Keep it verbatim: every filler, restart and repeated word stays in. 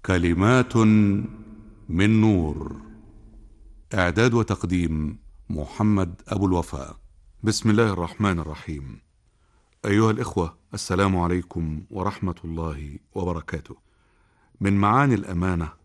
كلمات من نور. إعداد وتقديم محمد أبو الوفاء. بسم الله الرحمن الرحيم. أيها الإخوة، السلام عليكم ورحمة الله وبركاته. من معاني الأمانة